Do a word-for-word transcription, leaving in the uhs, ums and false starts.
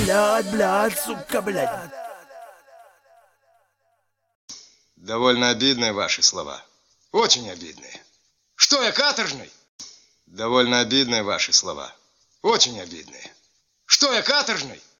блядь, блядь, сука, блядь. Довольно обидные ваши слова. Очень обидные. Что я, каторжный? Довольно обидные ваши слова. Очень обидные. Что я, каторжный?